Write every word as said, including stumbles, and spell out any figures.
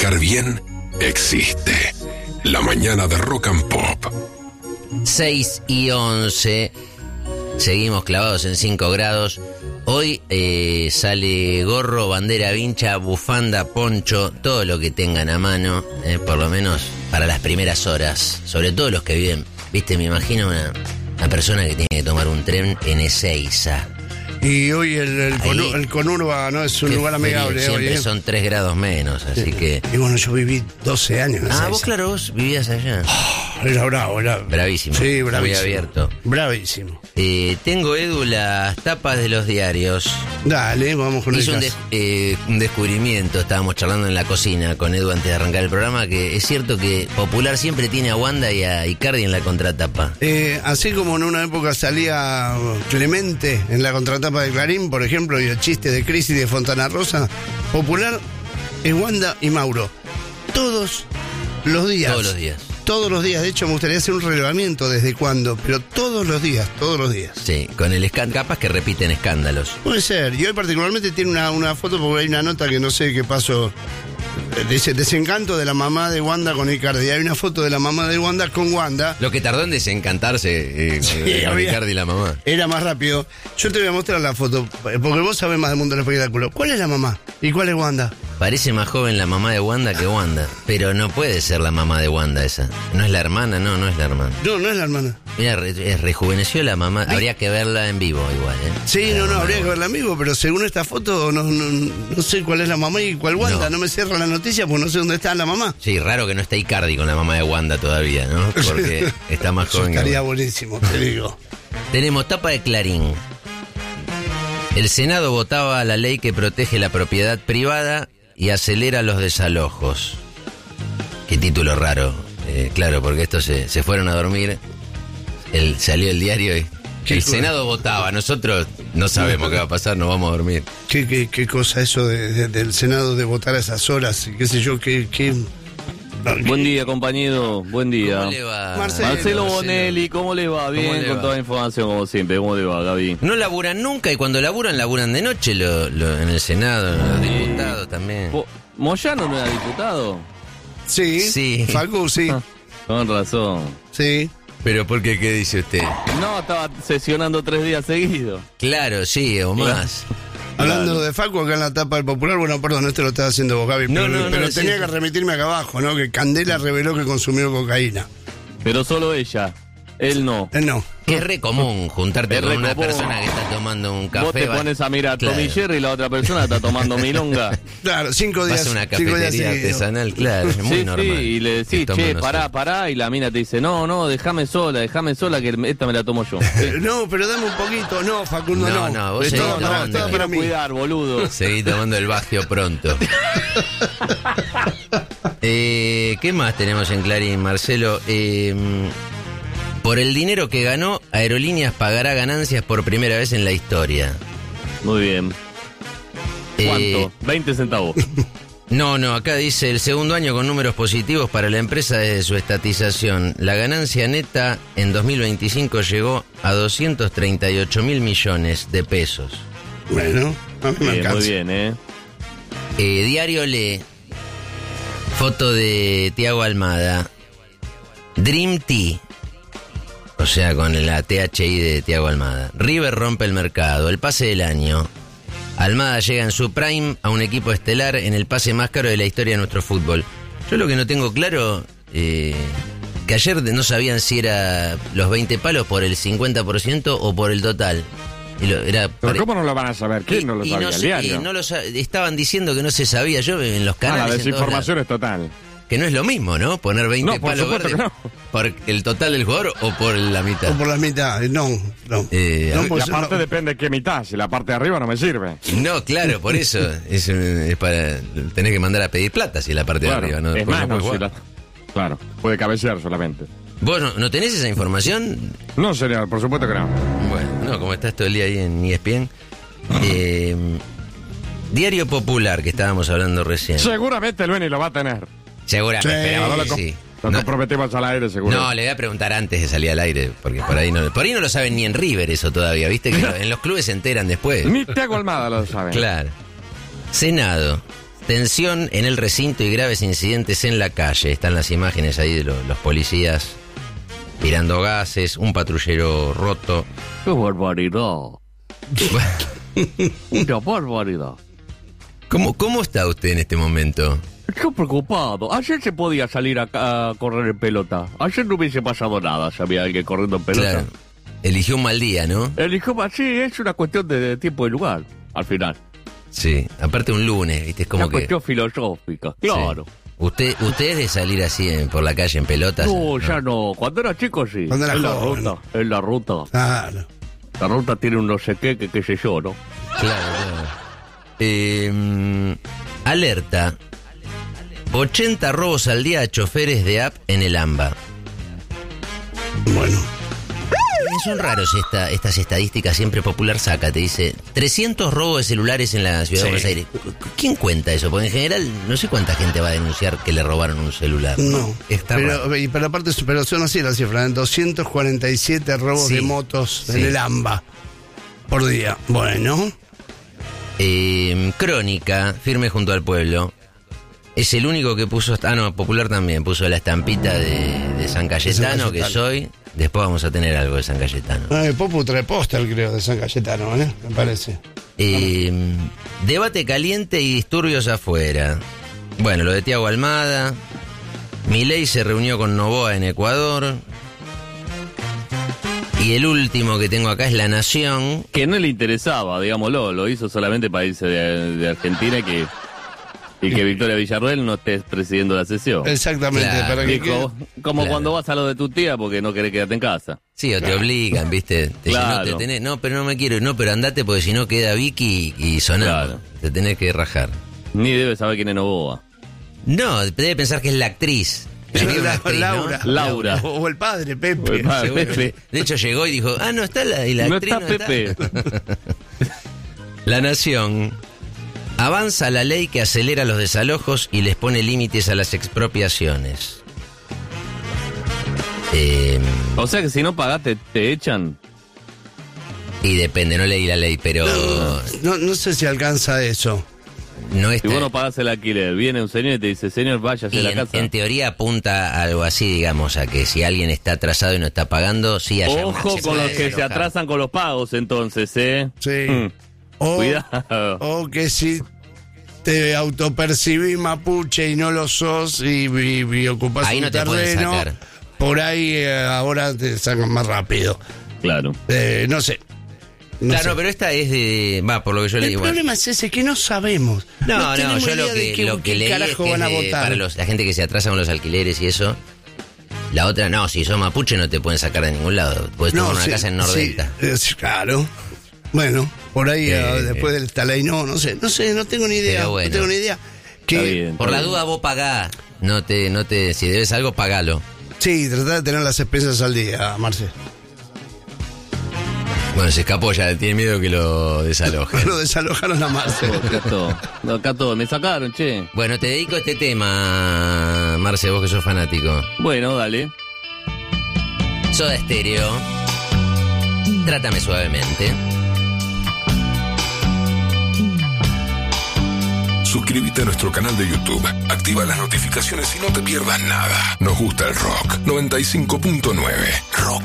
comunicar bien existe. La mañana de Rock and Pop. seis y once. Seguimos clavados en cinco grados. Hoy eh, sale gorro, bandera vincha, bufanda, poncho, todo lo que tengan a mano, eh, por lo menos para las primeras horas. Sobre todo los que viven, viste, me imagino una, una persona que tiene que tomar un tren en Ezeiza. Y hoy el, el, Ahí, el Conurba no es un Qué lugar amigable. Frío, siempre hoy, ¿eh? Son tres grados menos, así sí. que... Y bueno, yo viví doce años en Ah, Ezeiza. vos claro, vos vivías allá. Oh, era bravo, era... Bravísimo. Sí, bravísimo. Muy abierto. Bravísimo. Eh, tengo, Edu, las tapas de los diarios. Dale, vamos con Hizo el un, caso. de, eh, un descubrimiento, estábamos charlando en la cocina con Edu antes de arrancar el programa, que es cierto que Popular siempre tiene a Wanda y a Icardi en la contratapa. Eh, así como en una época salía Clemente en la contratapa de Clarín, por ejemplo, y el chiste de Crisis de Fontana Rosa, Popular es Wanda y Mauro. Todos los días. Todos los días. Todos los días. De hecho, me gustaría hacer un relevamiento desde cuándo, pero todos los días, todos los días. Sí, con el escándalo, capaz que repiten escándalos. Puede ser. Y hoy particularmente tiene una, una foto, porque hay una nota que no sé qué pasó. Dice, desencanto de la mamá de Wanda con Icardi. Hay una foto de la mamá de Wanda con Wanda. Lo que tardó en desencantarse eh, Sí, con había- Icardi y la mamá. Era más rápido. Yo te voy a mostrar la foto, porque vos sabés más del mundo del espectáculo. ¿Cuál es la mamá? ¿Y cuál es Wanda? Parece más joven la mamá de Wanda que Wanda, pero no puede ser la mamá de Wanda esa. ¿No es la hermana? No, no es la hermana. No, no es la hermana. Mira, re- eh, rejuveneció la mamá. Habría que verla en vivo igual, ¿eh? Sí, La no, no, mamá habría de que verla amigo, pero según esta foto no, no, no sé cuál es la mamá y cuál Wanda. No, No. me cierra la noticia porque no sé dónde está la mamá. Sí, raro que no esté Icardi con la mamá de Wanda todavía, ¿no? Porque está más Eso joven que estaría Wanda. buenísimo, te digo. Tenemos tapa de Clarín. El Senado votaba la ley que protege la propiedad privada y acelera los desalojos. Qué título raro. Eh, claro, porque estos se, se fueron a dormir. El, salió el diario y Qué el cosa. Senado votaba. Nosotros no sabemos qué va a pasar, nos vamos a dormir. ¿Qué, qué, qué cosa eso de, de- del Senado de votar a esas horas? Qué sé yo, qué... qué... Buen día, compañero. Buen día. ¿Cómo le va? Marcelo. Marcelo Bonelli, ¿cómo le va? ¿Cómo Bien, le con va? toda la información, como siempre. ¿Cómo le va, Gaby? No laburan nunca y cuando laburan, laburan de noche lo, lo- en el Senado, los diputados también. Po- ¿Moyano no era diputado? Sí, Sí. Facu, sí, Con razón. sí. ¿Pero por qué? ¿Qué dice usted? No, estaba sesionando tres días seguidos. Claro, sí, o más. Hablando de Facu, acá en la tapa del Popular, bueno, perdón, esto lo estaba haciendo vos, Gaby, No, pero, no, no, pero sí, tenía sí. que remitirme acá abajo, ¿no? Que Candela reveló que consumió cocaína. Pero solo ella. Él no. Eh, no. Que es re común juntarte Es con re una común. persona que está tomando un café. Vos te va- pones a mirar a Claro. Tommy Jerry y la otra persona está tomando milonga. Claro, cinco Vas días. a una cinco días cafetería seguidos. artesanal, claro, es muy Sí, normal. sí, y le decís, Que tomen che, unos- pará, pará, y la mina te dice, no, no, déjame sola, déjame sola, que esta me la tomo yo. Eh, no, pero dame un poquito. No, Facundo, No, no. no, vos Es seguís todo para- tomando. todo Te para quiero mí. cuidar, boludo. Seguí tomando el Bagio pronto. eh, ¿Qué más tenemos en Clarín, Marcelo? Eh, por el dinero que ganó, Aerolíneas pagará ganancias por primera vez en la historia. Muy bien. Eh, ¿Cuánto? veinte centavos. No, no, acá dice el segundo año con números positivos para la empresa desde su estatización. La ganancia neta en dos mil veinticinco llegó a doscientos treinta y ocho mil millones de pesos. Bueno, a mí me Bien, alcanza. muy bien, ¿eh? Eh, Diario lee, foto de Tiago Almada, Dream Tea, o sea, con la T H I de Tiago Almada. River rompe el mercado, el pase del año. Almada llega en su prime a un equipo estelar en el pase más caro de la historia de nuestro fútbol. Yo lo que no tengo claro, eh, que ayer no sabían si era los veinte palos por el cincuenta por ciento o por el total. Y lo- era Pero pare- ¿cómo no lo van a saber? ¿Quién y- no lo y sabía? sé- ¿El diario? y no lo sa- estaban diciendo que no se sabía. Yo en los Ah, canales. la en todos desinformación lados, es total. que no es lo mismo, ¿no? Poner veinte No, por palos supuesto verdes que no. por el total del jugador o por la mitad. O por la mitad. No, no. Eh, no, a- pues, La parte no. depende de qué mitad. Si la parte de arriba no me sirve. No, claro, por eso es, eh, es para tenés que mandar a pedir plata si la parte Claro, de arriba no. es pues más, no no, puede si jugar. la- Claro, puede cabecear solamente. ¿Vos no, no tenés esa información? No, señor, por supuesto que no. Bueno, no, como estás todo el día ahí en E S P N. Eh, Diario Popular, que estábamos hablando recién. Seguramente Lueni lo va a tener. Seguramente, Sí, esperamos No lo, que com- sí. lo No- comprometemos al aire, seguro. No, le voy a preguntar antes de salir al aire, porque por ahí no, por ahí no lo saben ni en River eso todavía, ¿viste? Que en los clubes se enteran después. Ni Tiago Almada lo sabe. Claro. Senado. tensión en el recinto y graves incidentes en la calle. Están las imágenes ahí de lo- los policías tirando gases, un patrullero roto. ¡Qué barbaridad! ¡Una barbaridad! ¿Cómo, ¿Cómo está usted en este momento? Estoy preocupado. Ayer se podía salir a, a correr en pelota. Ayer no hubiese pasado nada si había alguien corriendo en pelota. Claro. Eligió un mal día, ¿no? Eligió más, sí, es una cuestión de, de tiempo y lugar, al final. Sí. Aparte un lunes, ¿viste? Es como Una que... cuestión filosófica, claro. Sí. ¿Usted, ¿Usted es de salir así en- por la calle en pelotas? No, ya no. Cuando era chico, sí. Cuando era en la joven. ruta, en la ruta. Claro. La ruta tiene un no sé qué, que qué sé yo, ¿no? Claro, claro. Eh, alerta. ochenta robos al día a choferes de app en el AMBA. Bueno. Son raros esta, estas estadísticas, siempre Popular saca, te dice trescientos robos de celulares en la ciudad Sí. de Buenos Aires. ¿Quién cuenta eso? Porque en general no sé cuánta gente va a denunciar que le robaron un celular. No. Está raro. pero, y, pero aparte, pero son así las cifras, ¿eh? doscientos cuarenta y siete robos Sí. de motos Sí. en el AMBA por día. Bueno. Eh, Crónica, firme junto al pueblo. Es el único que puso, ah no, Popular también, puso la estampita de, de San Cayetano, que Cayetano. soy. Después vamos a tener algo de San Cayetano. Ah, el Popu trae póster, creo, de San Cayetano, ¿eh? Me parece. Eh, debate caliente y disturbios afuera. Bueno, lo de Tiago Almada. Milei se reunió con Noboa en Ecuador. Y el último que tengo acá es La Nación. Que no le interesaba, digámoslo. Lo hizo solamente para irse de, de Argentina y que, y que Victoria Villarruel no esté presidiendo la sesión. Exactamente, Claro. para que Dijo, como Claro. cuando vas a lo de tu tía porque no querés quedarte en casa. Sí, o te obligan, ¿viste? Te dicen, Claro. no, te tenés, no, pero no me quiero. No, pero andate porque si no queda Vicky y sonamos. Claro. Te tenés que rajar. Ni debe saber quién es Novoa. No, debe pensar que es la actriz. Pensé que era una La- actriz, ¿no? Laura. Laura. O, o el padre, Pepe. O el padre. Seguro. Pepe. De hecho llegó y dijo, ah, no está la, y la No actriz está Pepe. La Nación. Avanza la ley que acelera los desalojos y les pone límites a las expropiaciones. Eh, O sea que si no pagaste, te echan. y depende, no leí la ley, pero No, no sé si alcanza eso. no Si está... vos no pagás el alquiler, viene un señor y te dice, señor, váyase Y de la en, casa. en teoría apunta a algo así, digamos, a que si alguien está atrasado y no está pagando, sí haya una- Ojo se con puede los que se desalojar. atrasan con los pagos, entonces, ¿eh? Sí. Mm. O, Cuidado. o que si te autopercibís mapuche y no lo sos y, y, y ocupás Ahí un no te pueden terreno, sacar. por ahí eh, ahora te sacan más rápido. Claro. Eh, no sé. No Claro, sé. no, pero esta es de... Va, por lo que yo El leí... bueno. problema es ese, que no sabemos. No, no, tenemos yo lo idea de que, qué- lo que qué leí es carajo que van a es de- votar. para los, la gente que se atrasa con los alquileres y eso. La otra, no, si sos mapuche no te pueden sacar de ningún lado. Puedes tomar una sí, casa en sí, Nordelta. eh, sí, claro. Bueno, por ahí Eh, eh, después del Talay, no, no sé, no sé, no tengo ni idea. Pero bueno. No tengo ni idea. Que, Está bien. Por la duda vos pagá. No te, no te, si debes algo, pagalo. Sí, tratar de tener las expensas al día, Marce. Bueno, se escapó ya, tiene miedo que lo desalojen. Lo desalojaron a Marce. Acá todo. No, acá todo. Me sacaron, che. Bueno, te dedico a este tema, Marce, vos que sos fanático. Bueno, dale. Soda Stereo. Trátame suavemente. Suscríbete a nuestro canal de YouTube, activa las notificaciones y no te pierdas nada. Nos gusta el rock. noventa y cinco punto nueve Rock